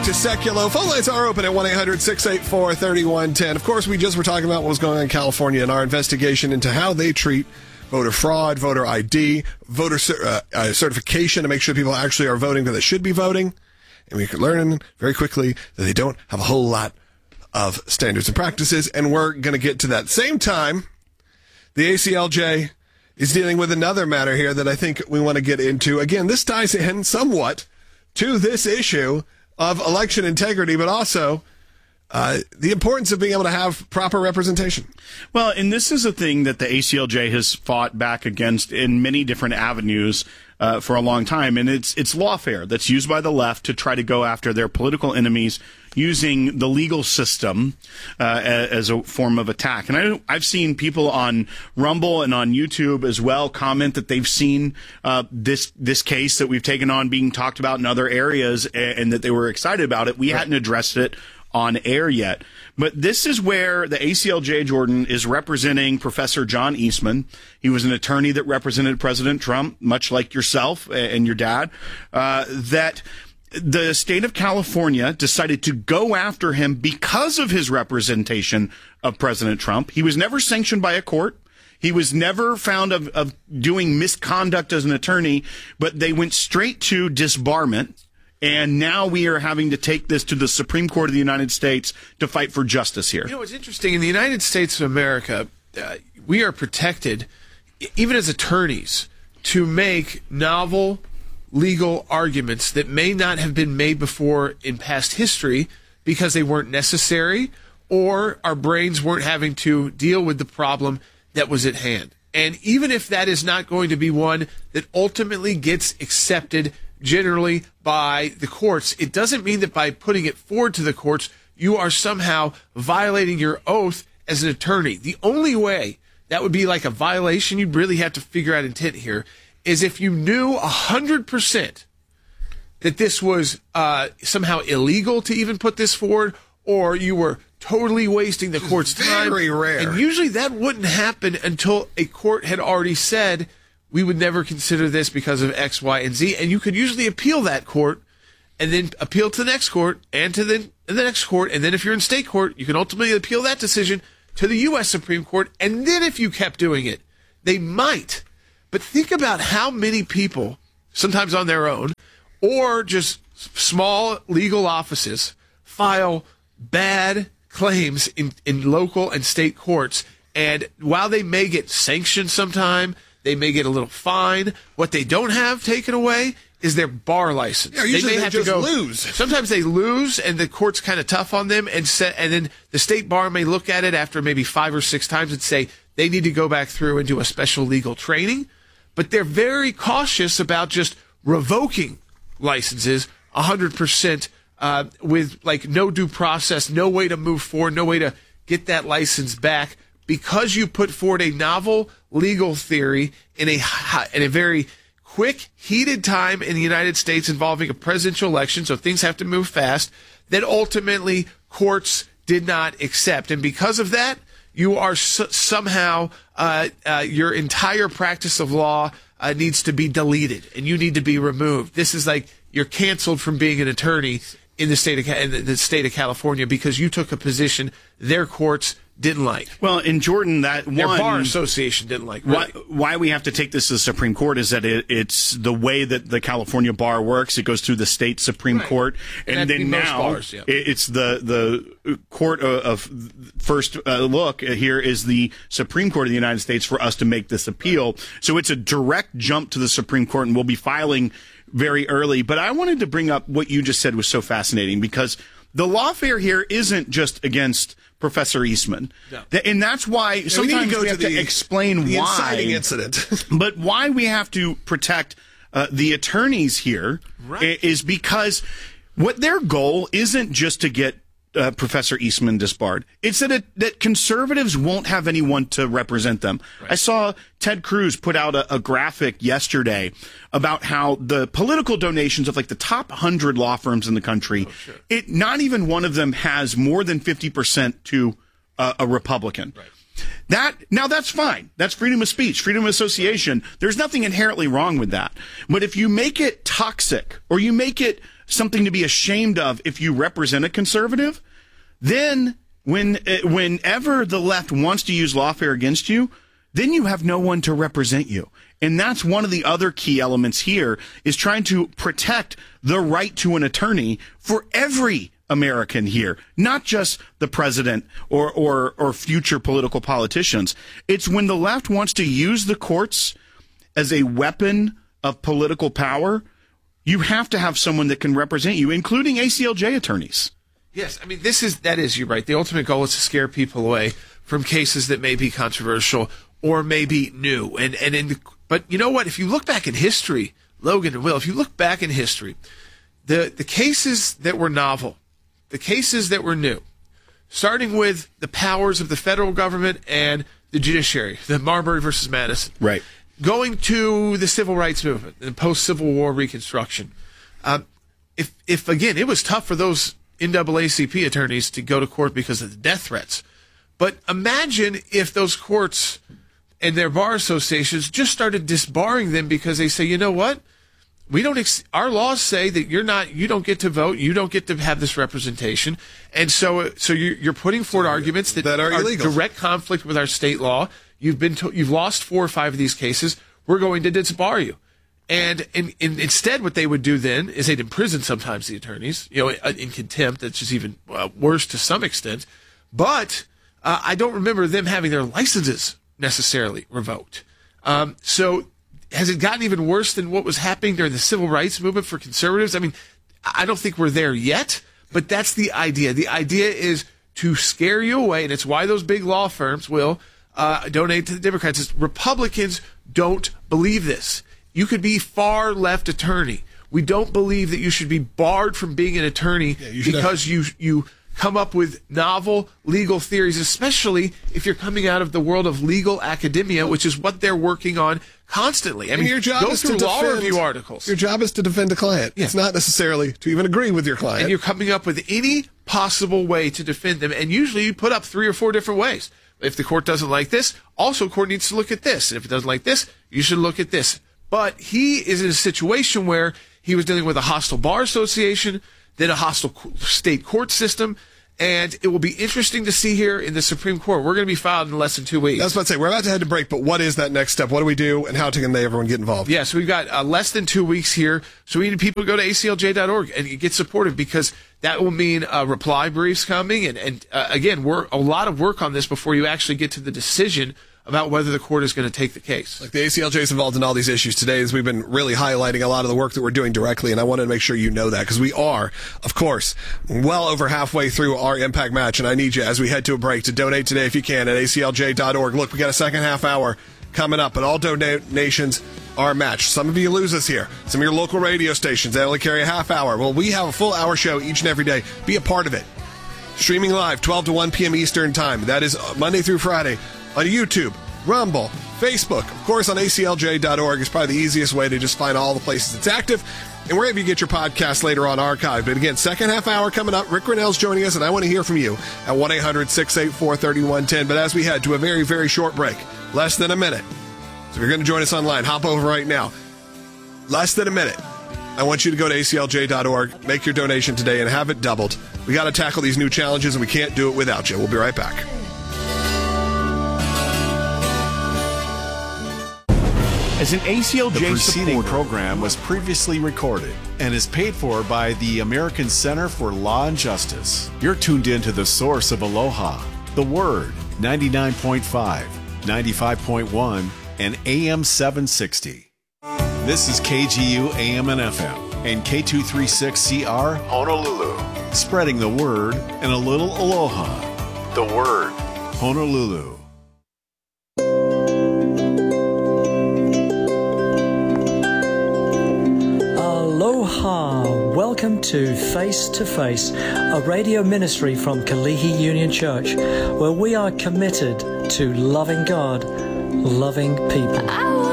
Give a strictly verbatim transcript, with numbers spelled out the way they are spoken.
to Sekulow. Phone lines are open at one eight hundred six eight four three one one zero. Of course, we just were talking about what was going on in California and our investigation into how they treat voter fraud, voter I D, voter uh, uh, certification to make sure people actually are voting that they should be voting. And we could learn very quickly that they don't have a whole lot of standards and practices, and we're going to get to that. Same time, the A C L J is dealing with another matter here that I think we want to get into. Again, this ties in somewhat to this issue of election integrity, but also uh, the importance of being able to have proper representation. Well, and this is a thing that the A C L J has fought back against in many different avenues uh, for a long time, and it's it's lawfare that's used by the left to try to go after their political enemies using the legal system uh, as a form of attack. And I, I've seen people on Rumble and on YouTube as well comment that they've seen uh, this this case that we've taken on being talked about in other areas, and, and that they were excited about it. We right. hadn't addressed it on air yet. But this is where the A C L J, Jordan, is representing Professor John Eastman. He was an attorney that represented President Trump, much like yourself and your dad, uh, that the state of California decided to go after him because of his representation of President Trump. He was never sanctioned by a court. He was never found of, of doing misconduct as an attorney, but they went straight to disbarment. And now we are having to take this to the Supreme Court of the United States to fight for justice here. You know, what's interesting, in the United States of America, uh, we are protected, even as attorneys, to make novel legal arguments that may not have been made before in past history because they weren't necessary, or our brains weren't having to deal with the problem that was at hand. And even if that is not going to be one that ultimately gets accepted generally by the courts, it doesn't mean that by putting it forward to the courts, you are somehow violating your oath as an attorney. The only way that would be like a violation, you'd really have to figure out intent here, is if you knew one hundred percent that this was uh, somehow illegal to even put this forward, or you were totally wasting the court's time. Very rare. And usually that wouldn't happen until a court had already said, we would never consider this because of X, Y, and Z. And you could usually appeal that court and then appeal to the next court and to the, the next court. And then if you're in state court, you can ultimately appeal that decision to the U S Supreme Court. And then if you kept doing it, they might. But think about how many people, sometimes on their own, or just small legal offices, file bad claims in, in local and state courts. And while they may get sanctioned sometime, they may get a little fine, what they don't have taken away is their bar license. Yeah, usually they may they have just to go lose. Sometimes they lose, and the court's kind of tough on them, and set, and then the state bar may look at it after maybe five or six times and say they need to go back through and do a special legal training. But they're very cautious about just revoking licenses one hundred percent uh, with like no due process, no way to move forward, no way to get that license back, because you put forward a novel legal theory in a in a very quick, heated time in the United States involving a presidential election, so things have to move fast, that ultimately courts did not accept. And because of that, you are so, somehow, uh, uh, your entire practice of law uh, needs to be deleted, and you need to be removed. This is like you're canceled from being an attorney in the state of in the state of California because you took a position their courts didn't like. Well, in Jordan, that Their one bar association didn't like. Really. Why, why we have to take this to the Supreme Court is that it, it's the way that the California bar works. It goes through the state Supreme Right. Court, And and, that'd be then most now bars, yeah. it, it's the the court of, of first uh, look here is the Supreme Court of the United States for us to make this appeal. So it's a direct jump to the Supreme Court, and we'll be filing very early. But I wanted to bring up what you just said was so fascinating, because the lawfare here isn't just against Professor Eastman. No. And that's why Yeah, sometimes we we, need to go have to to the, explain the why. inciting incident. But why we have to protect uh, the attorneys here Right. is because what their goal isn't just to get uh, Professor Eastman disbarred. It's that it, that conservatives won't have anyone to represent them. Right. I saw Ted Cruz put out a, a graphic yesterday about how the political donations of like the top one hundred law firms in the country, oh, sure. it not even one of them has more than fifty percent to uh, a Republican. Right. That now that's fine. That's freedom of speech, freedom of association. There's nothing inherently wrong with that. But if you make it toxic or you make it something to be ashamed of if you represent a conservative, then when uh, whenever the left wants to use lawfare against you, then you have no one to represent you. And that's one of the other key elements here, is trying to protect the right to an attorney for every American here, not just the president or, or, or future political politicians. It's when the left wants to use the courts as a weapon of political power, you have to have someone that can represent you, including A C L J attorneys. Yes, I mean, this is, that is, you're right. The ultimate goal is to scare people away from cases that may be controversial or may be new. And, and in the, but you know what? If you look back in history, Logan and Will, if you look back in history, the, the cases that were novel, the cases that were new, starting with the powers of the federal government and the judiciary, the Marbury versus Madison. Right. Going to the civil rights movement and post-Civil War Reconstruction. Um, if, if, again, it was tough for those N double A C P attorneys to go to court because of the death threats. But imagine if those courts and their bar associations just started disbarring them because they say, you know what? We don't, ex- our laws say that you're not, you don't get to vote, you don't get to have this representation. And so, so you're, you're putting forward arguments that, that are, are illegal. direct conflict with our state law. You've been, to- you've lost four or five of these cases. We're going to disbar you. And, and, and instead what they would do then is they'd imprison sometimes the attorneys, you know, in contempt. That's just even uh, worse to some extent. But uh, I don't remember them having their licenses necessarily revoked. Um, so has it gotten even worse than what was happening during the civil rights movement for conservatives? I mean, I don't think we're there yet, but that's the idea. The idea is to scare you away, and it's why those big law firms will uh, donate to the Democrats. It's Republicans don't believe this. You could be far left attorney. We don't believe that you should be barred from being an attorney yeah, you because have- you you come up with novel legal theories, especially if you're coming out of the world of legal academia, which is what they're working on constantly. I mean, your job go is through to law defend, review articles. Your job is to defend a client. Yeah. It's not necessarily to even agree with your client. And you're coming up with any possible way to defend them, and usually you put up three or four different ways. If the court doesn't like this, also court needs to look at this. And if it doesn't like this, you should look at this. But he is in a situation where he was dealing with a hostile bar association, then a hostile state court system, and it will be interesting to see here in the Supreme Court. We're going to be filed in less than two weeks. I was about to say, we're about to head to break, but what is that next step? What do we do, and how can they everyone get involved? Yeah, so we've got uh, less than two weeks here, so we need people to go to A C L J dot org and get supportive, because that will mean uh, reply briefs coming, and, and uh, again, we're a lot of work on this before you actually get to the decision about whether the court is going to take the case. Like the A C L J is involved in all these issues today, as we've been really highlighting a lot of the work that we're doing directly, and I wanted to make sure you know that, because we are, of course, well over halfway through our Impact Match, and I need you, as we head to a break, to donate today if you can at A C L J dot org. Look, we got a second half hour coming up, but all donations are matched. Some of you lose us here. Some of your local radio stations, they only carry a half hour. Well, we have a full hour show each and every day. Be a part of it. Streaming live, twelve to one p.m. Eastern Time. That is Monday through Friday on YouTube, Rumble, Facebook. Of course, on A C L J dot org is probably the easiest way to just find all the places it's active. And wherever you get your podcast later on archived. But again, second half hour coming up. Rick Grinnell's joining us, and I want to hear from you at one eight hundred six eight four three one one zero. But as we head to a very, very short break, less than a minute. So if you're going to join us online, hop over right now. Less than a minute. I want you to go to A C L J dot org, make your donation today, and have it doubled. We got to tackle these new challenges, and we can't do it without you. We'll be right back. As an A C L J The preceding supporter, program was previously recorded and is paid for by the American Center for Law and Justice. You're tuned in to the source of Aloha, The Word, ninety-nine point five, ninety-five point one, and A M seven sixty. This is K G U A M and F M and K two thirty-six C R Honolulu. Spreading the word and a little aloha. The Word, Honolulu. Aloha! Welcome to Face to Face, a radio ministry from Kalihi Union Church, where we are committed to loving God, loving people.